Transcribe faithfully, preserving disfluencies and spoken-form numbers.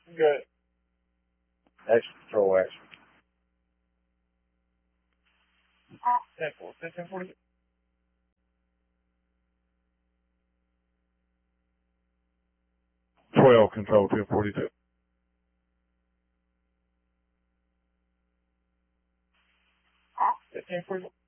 Good. Action, control, action. ten four, ten forty. twelve, control, ten forty-two. fifteen forty.